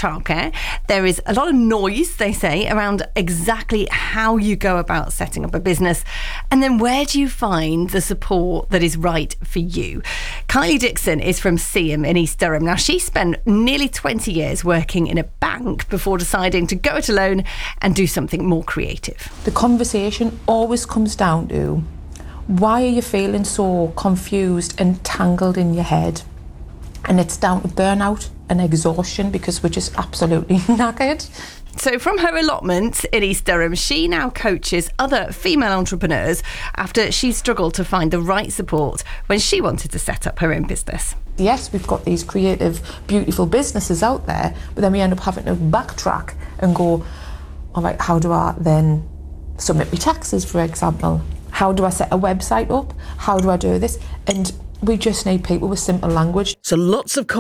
childcare. There is a lot of noise, they say, around exactly how you go about setting up a business. And then where do you find the support that is right for you? Kylie Dixon is from Seaham in East Durham. Now, she spent nearly 20 years working in a bank before deciding to go it alone and do something more creative. The conversation always comes down to, why are you feeling so confused and tangled in your head? And it's down to burnout and exhaustion because we're just absolutely knackered. So from her allotment in East Durham, she now coaches other female entrepreneurs after she struggled to find the right support when she wanted to set up her own business. Yes, we've got these creative, beautiful businesses out there, but then we end up having to backtrack and go, all right, how do I then submit my taxes, for example? How do I set a website up? How do I do this? And we just need people with simple language. So lots of